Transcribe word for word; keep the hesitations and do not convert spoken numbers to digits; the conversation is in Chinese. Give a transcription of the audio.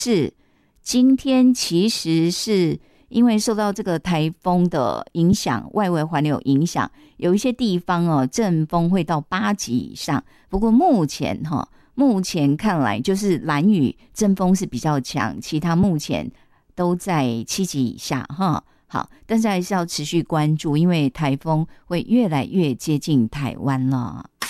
是今天其实是因为受到这个台风的影响，外围环流影响，有一些地方哦阵风会到八级以上。不过目前哈、哦，目前看来就是兰屿阵风是比较强，其他目前都在七级以下哈。好，但是还是要持续关注，因为台风会越来越接近台湾了。